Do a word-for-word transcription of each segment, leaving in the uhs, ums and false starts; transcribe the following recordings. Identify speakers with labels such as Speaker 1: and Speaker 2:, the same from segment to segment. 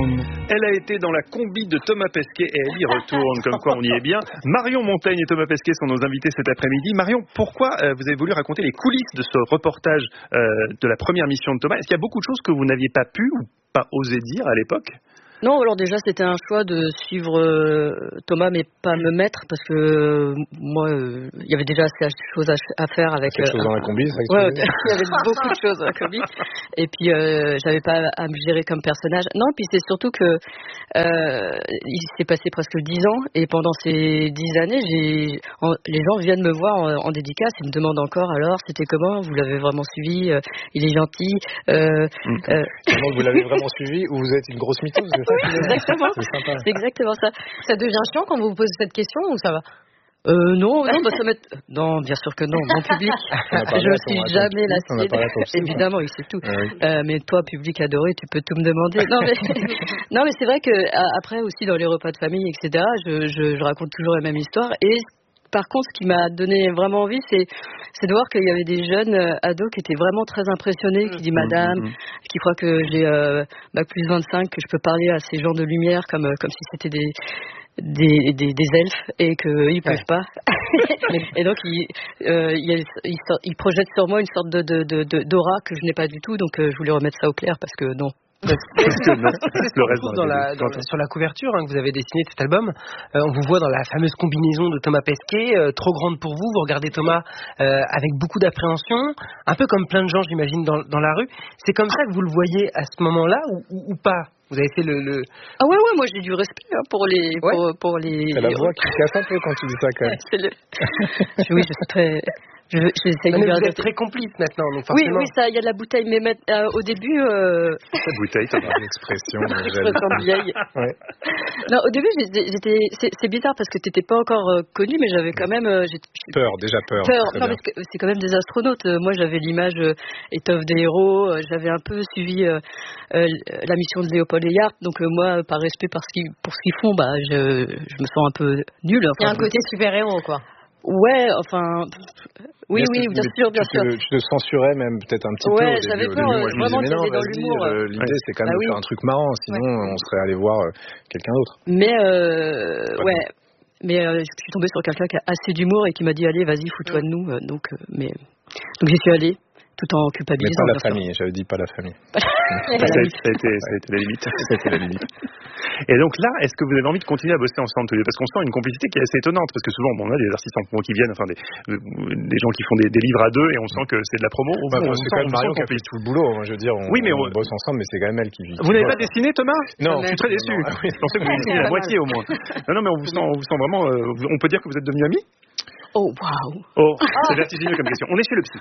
Speaker 1: Brown.
Speaker 2: Elle a été dans la combi de Thomas Pesquet et elle y retourne, comme quoi on y est bien. Marion Montaigne et Thomas Pesquet sont nos invités cet après-midi. Marion, pourquoi euh, vous avez voulu raconter les coulisses de ce reportage euh, de la première mission de Thomas? Est-ce qu'il y a beaucoup de choses que vous n'aviez pas pu ou pas osé dire à l'époque?
Speaker 3: Non, alors déjà c'était un choix de suivre euh, Thomas, mais pas me mettre parce que euh, moi, il euh, y avait déjà assez de choses à, à faire avec.
Speaker 4: Quelque
Speaker 3: euh,
Speaker 4: chose dans la combi, c'est ça que
Speaker 3: ouais,
Speaker 4: tu veux dire?
Speaker 3: il y avait beaucoup de choses dans la combi. Et puis euh, j'avais pas à me gérer comme personnage. Non, puis c'est surtout que euh, il s'est passé presque dix ans et pendant ces dix années, j'ai, en, les gens viennent me voir en, en dédicace et me demandent encore alors c'était comment, vous l'avez vraiment suivi, euh, il est gentil. Euh,
Speaker 4: mmh. euh, vous l'avez vraiment suivi ou vous êtes une grosse mytho?
Speaker 3: Exactement.
Speaker 4: C'est sympa.
Speaker 3: C'est exactement ça.
Speaker 1: Ça devient chiant quand vous vous posez cette question ou ça va?
Speaker 3: Euh, non, non, bah, ça m'est... Non, bien sûr que non. Mon public, je ne suis jamais la évidemment, il sait tout. Ah oui. euh, mais toi, public adoré, tu peux tout me demander. Non, mais, non, mais c'est vrai que après aussi dans les repas de famille, et cetera, je, je, je raconte toujours la même histoire. Et par contre, ce qui m'a donné vraiment envie, c'est, c'est de voir qu'il y avait des jeunes euh, ados qui étaient vraiment très impressionnés, qui disent Madame, mmh, mmh. qui croient que j'ai euh, bac plus vingt-cinq, que je peux parler à ces gens de lumière comme, comme si c'était des, des, des, des elfes et qu'ils ne peuvent ouais. pas. Et donc, ils, euh, ils, ils, ils projettent sur moi une sorte de, de, de, de, d'aura que je n'ai pas du tout. Donc, euh, je voulais remettre ça au clair parce que non.
Speaker 1: Parce que non, le reste dans la, dans la, sur la couverture hein, que vous avez dessiné de cet album, euh, on vous voit dans la fameuse combinaison de Thomas Pesquet, euh, trop grande pour vous. Vous regardez Thomas euh, avec beaucoup d'appréhension, un peu comme plein de gens, j'imagine, dans, dans la rue. C'est comme ça que vous le voyez à ce moment-là ou, ou, ou pas? Vous avez fait le, le...
Speaker 3: Ah ouais, ouais, moi j'ai du respect hein, pour les...
Speaker 1: Ouais.
Speaker 3: Pour, pour les...
Speaker 4: C'est la voix qui casse un peu quand tu dis ça, quand même.
Speaker 3: C'est le... Oui, je suis très... Je, je
Speaker 1: non, mais vous êtes très complice maintenant, donc forcément.
Speaker 3: Oui, oui, ça, il y a de la bouteille, mais met, euh, au début. Euh...
Speaker 4: La bouteille, ça va l'expression.
Speaker 3: L'expression vieille.
Speaker 4: Ouais.
Speaker 3: Non, au début, j'étais. C'est, c'est bizarre parce que t'étais pas encore euh, connu, mais j'avais quand même. Euh,
Speaker 4: peur, déjà peur.
Speaker 3: Peur. Non, parce que c'est quand même des astronautes. Moi, j'avais l'image euh, étoffe des héros. Euh, j'avais un peu suivi euh, euh, la mission de Léopold et Yart. Donc euh, moi, par respect pour ce qu'ils, pour ce qu'ils font, bah, je, je me sens un peu nulle.
Speaker 1: Enfin, il y a un côté super héros, quoi.
Speaker 3: Ouais, enfin, oui, oui, bien sûr, bien sûr.
Speaker 4: Tu te censurais même peut-être un petit peu.
Speaker 3: Ouais, j'avais peur vraiment de tomber dans l'humour.
Speaker 4: Euh, l'idée, ouais. c'est quand même bah, de oui. faire un truc marrant, sinon ouais. on serait allé voir euh, quelqu'un d'autre.
Speaker 3: Mais, euh, ouais, ouais. mais euh, je suis tombée sur quelqu'un qui a assez d'humour et qui m'a dit, allez, vas-y, fous-toi de nous. Donc, euh, mais, donc j'y suis allée. Tout en culpabilisant.
Speaker 4: Mais pas la famille, j'avais dit pas la famille.
Speaker 2: ça, a été, ça, a été, ça a été la limite. Ça a été la limite. Et donc là, est-ce que vous avez envie de continuer à bosser ensemble tous les deux? Parce qu'on sent une complicité qui est assez étonnante, parce que souvent, bon, on a des artistes en promo qui viennent, enfin des, des gens qui font des, des livres à deux, et on sent que c'est de la promo.
Speaker 4: Bah, on, on c'est quand même Marion qui a fait tout le boulot, je veux dire, on,
Speaker 2: oui, mais on,
Speaker 4: on bosse ensemble, mais c'est quand même elle qui vit.
Speaker 2: Vous n'avez pas dessiné, Thomas?
Speaker 4: Non.
Speaker 2: Je suis très déçu. Je pensais que vous avez dessiné la moitié au moins. Non, non, mais on vous sent, on vous sent vraiment, euh, on peut dire que vous êtes devenus amis?
Speaker 3: Oh, waouh.
Speaker 2: Oh, c'est vertigineux comme question. On est chez le psy.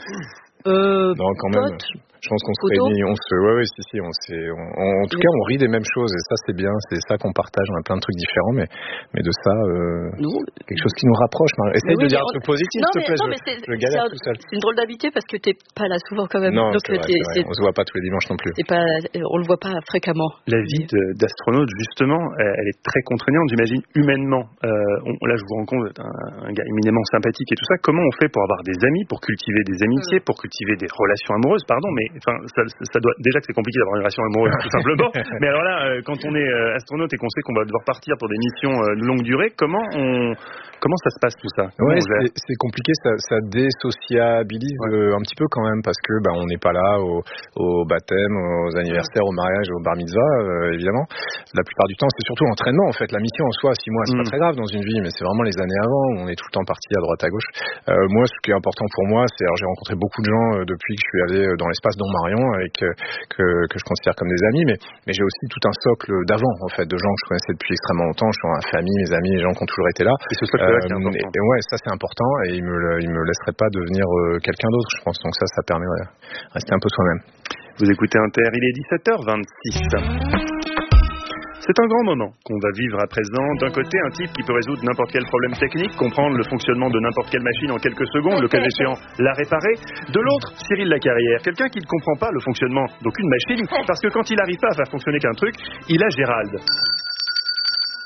Speaker 3: Euh,
Speaker 4: non, quand même.
Speaker 3: Pote.
Speaker 4: Je pense qu'on se réunit, on se, ouais, ouais, si, si, on s'est, on, en tout cas, on rit des mêmes choses et ça, c'est bien, c'est ça qu'on partage. On a plein de trucs différents, mais, mais de ça, euh, quelque chose qui nous rapproche. Essaye oui, de dire on... un truc positif, s'il te plaît.
Speaker 3: Non, mais
Speaker 4: je,
Speaker 3: c'est,
Speaker 4: je galère tout seul.
Speaker 3: C'est une drôle d'habitude parce que t'es pas là souvent quand même.
Speaker 4: Non,
Speaker 3: donc
Speaker 4: c'est vrai, c'est vrai. On se voit pas tous les dimanches non plus.
Speaker 3: C'est pas, on le voit pas fréquemment.
Speaker 2: La vie de, d'astronaute, justement, elle est très contraignante, j'imagine, humainement. Euh, on, là, je vous rencontre un, un gars éminemment sympathique et tout ça. Comment on fait pour avoir des amis, pour cultiver des amitiés, pour cultiver des relations amoureuses, pardon, mais enfin, ça, ça doit déjà que c'est compliqué d'avoir une relation amoureuse tout simplement. Mais alors là, euh, quand on est euh, astronaute et qu'on sait qu'on va devoir partir pour des missions euh, de longue durée, comment on, comment ça se passe tout ça?
Speaker 4: Ouais, c'est, c'est compliqué, ça, ça désociabilise ouais. euh, un petit peu quand même parce que bah, on n'est pas là au, au baptême, aux anniversaires, au mariage, au bar mitzvah, euh, évidemment. La plupart du temps, c'est surtout l'entraînement en fait. La mission en soi, six mois, c'est mm. pas très grave dans une vie, mais c'est vraiment les années avant où on est tout le temps parti à droite à gauche. Euh, moi, ce qui est important pour moi, c'est alors j'ai rencontré beaucoup de gens euh, depuis que je suis allé dans l'espace dont Marion avec euh, que, que je considère comme des amis, mais, mais j'ai aussi tout un socle d'avant en fait, de gens que je connaissais depuis extrêmement longtemps. Je suis dans la famille, mes amis, les gens qui ont toujours été là.
Speaker 2: Et ce socle-là euh, qui est important.
Speaker 4: Et, et ouais, ça c'est important et il me, il me laisserait pas devenir euh, quelqu'un d'autre, je pense. Donc ça, ça permet de ouais, rester un peu soi-même.
Speaker 2: Vous écoutez Inter, il est dix-sept heures vingt-six. C'est un grand moment qu'on va vivre à présent. D'un côté, un type qui peut résoudre n'importe quel problème technique, comprendre le fonctionnement de n'importe quelle machine en quelques secondes, le cas échéant, la réparer. De l'autre, Cyril Lacarrière, quelqu'un qui ne comprend pas le fonctionnement d'aucune machine, parce que quand il n'arrive pas à faire fonctionner qu'un truc, il a Gérald.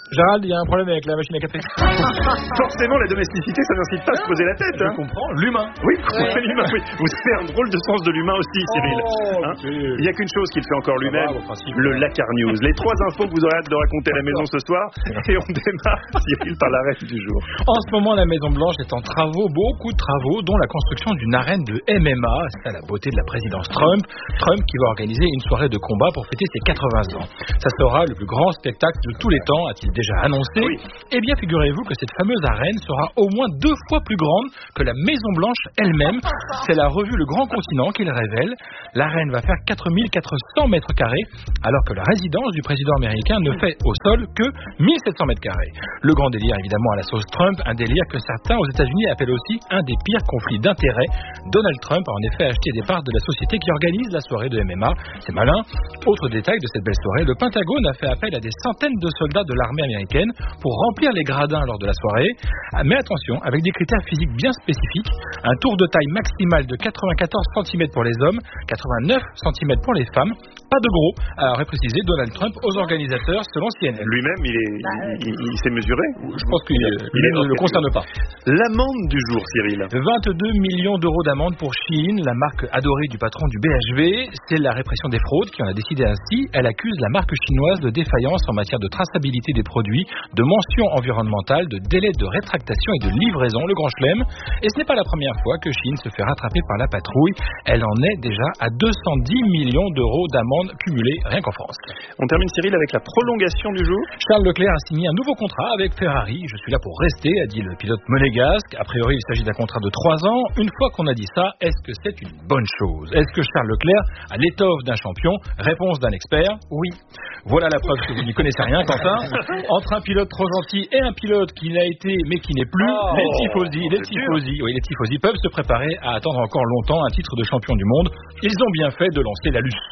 Speaker 5: Gérald, il y a un problème avec la machine à café.
Speaker 2: Forcément, la domesticité, ça n'incite pas à se poser la tête. Hein.
Speaker 5: Je comprends. L'humain.
Speaker 2: Oui, ouais. l'humain. Oui. Vous avez un drôle de sens de l'humain aussi, Cyril.
Speaker 5: Oh,
Speaker 2: hein il n'y a qu'une chose qu'il fait encore lui-même,
Speaker 5: va,
Speaker 2: le Lakar News. Les trois infos que vous aurez hâte de raconter à la maison ce soir. Et on démarre, Cyril, par l'arrêt du jour.
Speaker 5: En ce moment, la Maison-Blanche est en travaux, beaucoup de travaux, dont la construction d'une arène de M M A. C'est à la beauté de la présidence Trump. Trump qui va organiser une soirée de combat pour fêter ses quatre-vingts ans. Ça sera le plus grand spectacle de tous les temps, a-t-il déjà annoncé. Oui. Eh bien, figurez-vous que cette fameuse arène sera au moins deux fois plus grande que la Maison-Blanche elle-même. C'est la revue Le Grand Continent qui le révèle. L'arène va faire quatre mille quatre cents mètres carrés, alors que la résidence du président américain ne fait au sol que mille sept cents mètres carrés. Le grand délire, évidemment, à la sauce Trump, un délire que certains aux États-Unis appellent aussi un des pires conflits d'intérêts. Donald Trump a en effet acheté des parts de la société qui organise la soirée de M M A. C'est malin. Autre détail de cette belle soirée, le Pentagone a fait appel à des centaines de soldats de l'armée américaine pour remplir les gradins lors de la soirée. Mais attention, avec des critères physiques bien spécifiques. Un tour de taille maximale de quatre-vingt-quatorze centimètres pour les hommes, quatre-vingt-neuf centimètres pour les femmes. Pas de gros, a précisé Donald Trump aux organisateurs selon C N N.
Speaker 2: Lui-même, il, est, il, il, il s'est mesuré.
Speaker 5: Je pense qu'il ne le concerne pas.
Speaker 2: L'amende du jour, Cyril.
Speaker 5: vingt-deux millions d'euros d'amende pour Shein, la marque adorée du patron du B H V. C'est la répression des fraudes qui en a décidé ainsi. Elle accuse la marque chinoise de défaillance en matière de traçabilité des produits, de mentions environnementales, de délais de rétractation et de livraison, le grand chelem. Et ce n'est pas la première fois que Shein se fait rattraper par la patrouille. Elle en est déjà à deux cent dix millions d'euros d'amende cumulée rien qu'en France.
Speaker 2: On termine, Cyril, avec la prolongation du jour.
Speaker 5: Charles Leclerc a signé un nouveau contrat avec Ferrari. Je suis là pour rester, a dit le pilote monégasque. A priori, il s'agit d'un contrat de trois ans. Une fois qu'on a dit ça, est-ce que c'est une bonne chose? Est-ce que Charles Leclerc a l'étoffe d'un champion? Réponse d'un expert, oui. Voilà la preuve que vous n'y connaissez rien, Quentin. Entre un pilote trop gentil et un pilote qui l'a été mais qui n'est plus, oh, les tifosi, les tifosi, oui, les tifosi peuvent se préparer à attendre encore longtemps un titre de champion du monde. Ils ont bien fait de lancer la luce.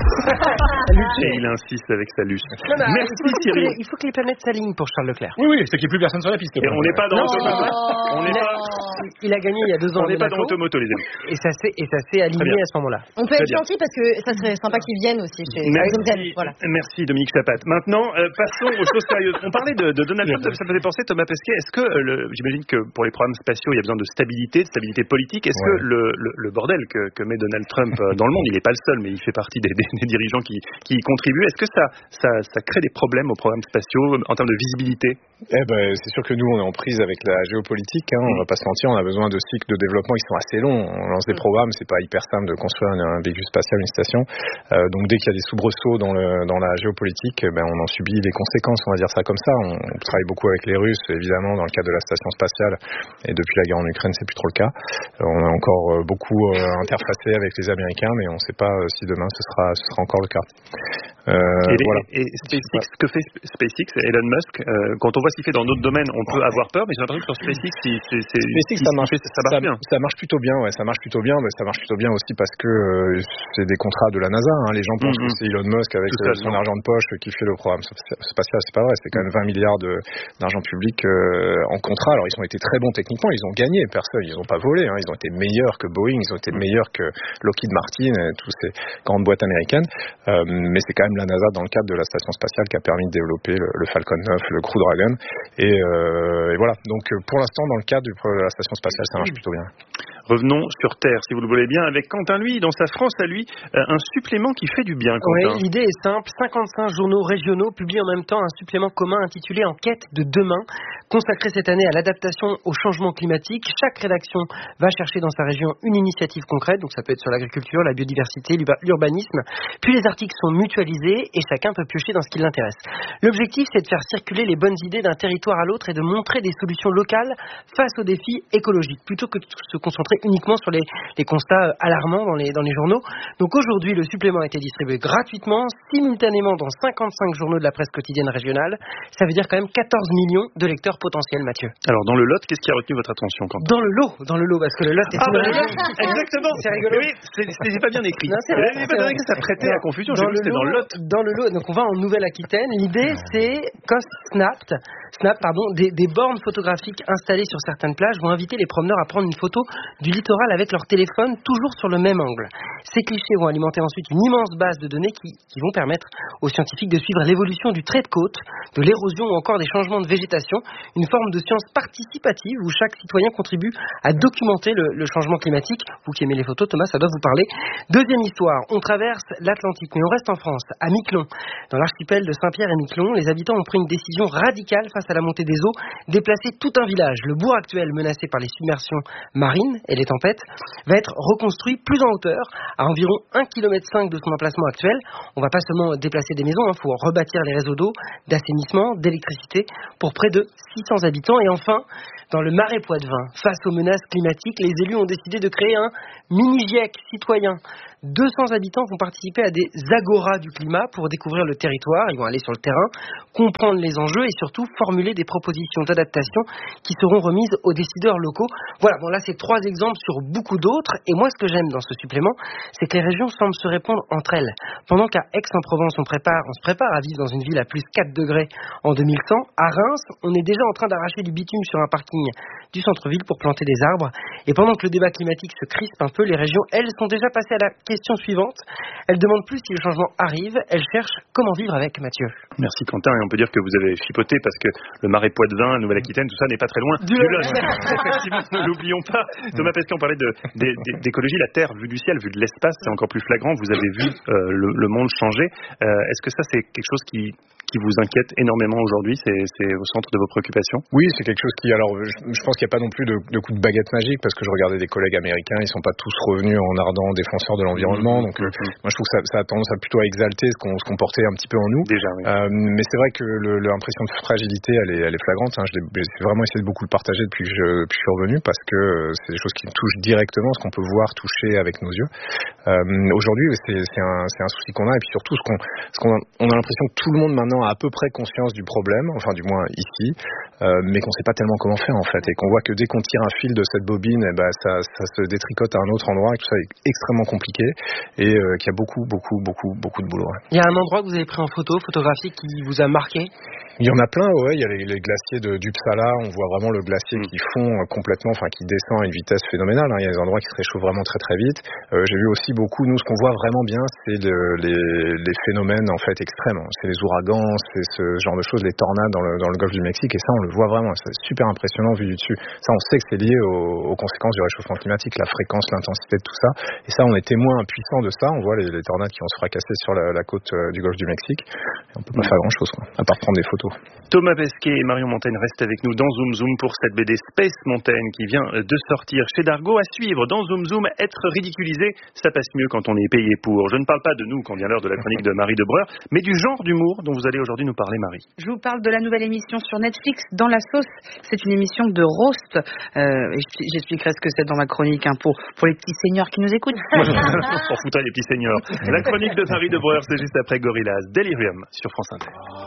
Speaker 2: Et il insiste avec sa luce.
Speaker 1: Non, bah, Merci il Cyril. Les, il faut que les planètes s'alignent pour Charles Leclerc.
Speaker 5: Oui, oui, c'est qu'il n'y ait plus personne sur la piste.
Speaker 2: Et on n'est pas dans l'automoto. On n'est pas.
Speaker 1: Il a gagné il y a deux ans.
Speaker 2: On n'est pas dans l'automoto, les amis.
Speaker 1: Et ça s'est et ça s'est aligné à ce moment-là.
Speaker 6: On peut être gentil parce que ça serait sympa qu'ils viennent aussi chez
Speaker 2: Merci, voilà. Merci Dominique Chapat. Maintenant, euh, passons aux choses sérieuses. On parlait de, de Donald Trump, ça me faisait penser, Thomas Pesquet. Est-ce que euh, le, j'imagine que pour les programmes spatiaux, il y a besoin de stabilité, de stabilité politique. Est-ce ouais. que le, le, le bordel que, que met Donald Trump dans le monde, il n'est pas le seul, mais il fait partie des, des, des dirigeants qui, qui y contribuent. Est-ce que ça, ça, ça crée des problèmes aux programmes spatiaux en termes de visibilité?
Speaker 4: Eh ben, c'est sûr que nous, on est en prise avec la géopolitique. Hein, mmh. On va pas se mentir, on a besoin de cycles de développement qui sont assez longs. On lance des programmes, c'est pas hyper simple de construire un, un véhicule spatial, une station. Euh, donc dès qu'il y a des soubresauts dans, le, dans la géopolitique, ben, on en subit les conséquences, on va dire ça comme ça. On, on travaille beaucoup avec les Russes, évidemment, dans le cadre de la station spatiale. Et depuis la guerre en Ukraine, c'est plus trop le cas. Euh, on a encore euh, beaucoup euh, interfacé avec les Américains, mais on ne sait pas euh, si demain ce sera, ce sera encore le cas.
Speaker 2: Euh, et, voilà. et, et SpaceX, que fait SpaceX, Elon Musk, euh, quand on voit ce qu'il fait dans d'autres domaines, on peut avoir peur, mais j'ai l'impression que sur SpaceX, c'est, c'est, c'est,
Speaker 4: SpaceX ça, marche,
Speaker 2: fait, ça marche
Speaker 4: ça,
Speaker 2: bien.
Speaker 4: Ça marche plutôt bien, ouais, ça marche plutôt bien, mais ça marche plutôt bien aussi parce que euh, c'est des contrats de la NASA. Hein. Les gens pensent mm-hmm. que c'est Elon Musk avec euh, son argent de poche qui fait le programme spatial. C'est pas vrai, c'est quand même vingt milliards de, d'argent public euh, en contrat. Alors ils ont été très bons techniquement, ils ont gagné, personne, ils n'ont pas volé. Hein. Ils ont été meilleurs que Boeing, ils ont été meilleurs que Lockheed Martin, et toutes ces grandes boîtes américaines. Euh, mais c'est quand même la NASA dans le cadre de la station spatiale qui a permis de développer le, le Falcon neuf, le Crew Dragon. Et, euh, et voilà. Donc pour l'instant, dans le cadre de la station spatiale, ça marche plutôt bien.
Speaker 2: Revenons sur Terre, si vous le voulez bien, avec Quentin, lui, dans sa France à lui, un supplément qui fait du bien, Quentin.
Speaker 1: Oui, l'idée est simple. cinquante-cinq journaux régionaux publient en même temps un supplément commun intitulé Enquête de demain, consacré cette année à l'adaptation au changement climatique. Chaque rédaction va chercher dans sa région une initiative concrète, donc ça peut être sur l'agriculture, la biodiversité, l'urbanisme. Puis les articles sont mutualisés et chacun peut piocher dans ce qui l'intéresse. L'objectif, c'est de faire circuler les bonnes idées d'un territoire à l'autre et de montrer des solutions locales face aux défis écologiques, plutôt que de se concentrer uniquement sur les, les constats alarmants dans les, dans les journaux. Donc aujourd'hui, le supplément a été distribué gratuitement, simultanément dans cinquante-cinq journaux de la presse quotidienne régionale. Ça veut dire quand même quatorze millions de lecteurs potentiels, Mathieu.
Speaker 2: Alors dans le Lot, qu'est-ce qui a retenu votre attention, Quentin?
Speaker 1: Dans le lot, dans le lot, parce que le Lot est
Speaker 2: ah, bah, exactement.
Speaker 1: C'est rigolo.
Speaker 2: Oui, c'est, c'est pas bien écrit.
Speaker 1: Non, c'est vrai, c'est vrai
Speaker 2: que ça prêtait à confusion.
Speaker 1: Dans,
Speaker 2: J'ai vu,
Speaker 1: dans le lot, dans le lot. Donc on va en Nouvelle-Aquitaine. L'idée, c'est qu'un Snap, Snap, pardon, des, des bornes photographiques installées sur certaines plages vont inviter les promeneurs à prendre une photo du du littoral avec leur téléphone, toujours sur le même angle. Ces clichés vont alimenter ensuite une immense base de données qui, qui vont permettre aux scientifiques de suivre l'évolution du trait de côte, de l'érosion ou encore des changements de végétation, une forme de science participative où chaque citoyen contribue à documenter le, le changement climatique. Vous qui aimez les photos, Thomas, ça doit vous parler. Deuxième histoire, on traverse l'Atlantique, mais on reste en France, à Miquelon. Dans l'archipel de Saint-Pierre et Miquelon, les habitants ont pris une décision radicale face à la montée des eaux, déplacer tout un village. Le bourg actuel, menacé par les submersions marines et les tempêtes, va être reconstruit plus en hauteur, à environ un virgule cinq kilomètre de son emplacement actuel. On ne va pas seulement déplacer des maisons, il faut rebâtir les réseaux d'eau, d'assainissement, d'électricité pour près de six cents habitants. Et enfin, dans le Marais Poitevin, face aux menaces climatiques, les élus ont décidé de créer un mini-GIEC citoyen. deux cents habitants vont participer à des agoras du climat pour découvrir le territoire. Ils vont aller sur le terrain, comprendre les enjeux et surtout formuler des propositions d'adaptation qui seront remises aux décideurs locaux. Voilà, bon là c'est trois exemples sur beaucoup d'autres. Et moi ce que j'aime dans ce supplément, c'est que les régions semblent se répondre entre elles. Pendant qu'à Aix-en-Provence on prépare, on se prépare à vivre dans une ville à plus quatre degrés en deux mille cent, à Reims on est déjà en train d'arracher du bitume sur un parking du centre-ville pour planter des arbres. Et pendant que le débat climatique se crispe un peu, les régions, elles, sont déjà passées à la question suivante. Elles demandent plus si le changement arrive, elles cherchent comment vivre avec. Mathieu.
Speaker 2: Merci Quentin, et on peut dire que vous avez chipoté parce que le Marais Poitevin, la Nouvelle-Aquitaine, tout ça n'est pas très loin du Lot. Effectivement, ne l'oublions pas. Thomas Pesquet, on parlait de, de, de, d'écologie, la Terre vue du ciel, vue de l'espace, c'est encore plus flagrant. Vous avez vu euh, le, le monde changer. Euh, est-ce que ça, c'est quelque chose qui... qui vous inquiète énormément aujourd'hui, c'est, c'est au centre de vos préoccupations?
Speaker 4: Oui, c'est quelque chose qui, alors, je, je pense qu'il n'y a pas non plus de, de coup de baguette magique, parce que je regardais des collègues américains, ils sont pas tous revenus en ardents défenseurs de l'environnement, donc mmh, euh, moi je trouve que ça, ça a tendance à plutôt à exalter ce qu'on, ce qu'on portait un petit peu en nous.
Speaker 2: Déjà, oui.
Speaker 4: Euh, mais c'est vrai que le, l'impression de fragilité, elle est, elle est flagrante. Hein. Je l'ai, j'ai vraiment essayé de beaucoup le partager depuis que je, depuis que je suis revenu, parce que euh, c'est des choses qui me touchent directement, ce qu'on peut voir, toucher avec nos yeux. Euh, aujourd'hui, c'est, c'est, un, c'est un souci qu'on a, et puis surtout, ce qu'on, ce qu'on a, on a l'impression que tout le monde maintenant a à peu près conscience du problème, enfin du moins ici, euh, mais qu'on ne sait pas tellement comment faire en fait, et qu'on voit que dès qu'on tire un fil de cette bobine, eh ben, ça, ça se détricote à un autre endroit, et tout ça est extrêmement compliqué, et euh, qu'il y a beaucoup, beaucoup, beaucoup, beaucoup de boulot. Ouais.
Speaker 1: Il y a un endroit que vous avez pris en photo, photographique, qui vous a marqué?
Speaker 4: Il y en a plein, ouais. Il y a les, les glaciers de d'Uppsala, on voit vraiment le glacier mmh. qui fond complètement, enfin qui descend à une vitesse phénoménale. Hein. Il y a des endroits qui se réchauffent vraiment très très vite. Euh, j'ai vu aussi beaucoup, nous, ce qu'on voit vraiment bien, c'est le, les, les phénomènes en fait extrêmes. C'est les ouragans, c'est ce genre de choses, les tornades dans le, dans le golfe du Mexique, et ça on le voit vraiment. C'est super impressionnant vu du dessus. Ça, on sait que c'est lié aux, aux conséquences du réchauffement climatique, la fréquence, l'intensité de tout ça. Et ça, on est témoin impuissant de ça. On voit les, les tornades qui vont se fracasser sur la, la côte euh, du golfe du Mexique. Et on peut pas faire grand chose, quoi, à part prendre des photos.
Speaker 2: Thomas Pesquet et Marion Montaigne restent avec nous dans Zoom Zoom pour cette B D Space Mountain qui vient de sortir chez Dargaud. À suivre dans Zoom Zoom, être ridiculisé, ça passe mieux quand on est payé pour. Je ne parle pas de nous quand vient l'heure de la chronique de Marie Debreur, mais du genre d'humour dont vous allez aujourd'hui nous parler, Marie.
Speaker 7: Je vous parle de la nouvelle émission sur Netflix, Dans la sauce. C'est une émission de roast. Euh, j'expliquerai ce que c'est dans ma chronique hein, pour, pour les petits seniors qui nous écoutent.
Speaker 2: On foutrait les petits seniors. La chronique de Marie Debreur, c'est juste après Gorillaz, Delirium sur France Inter.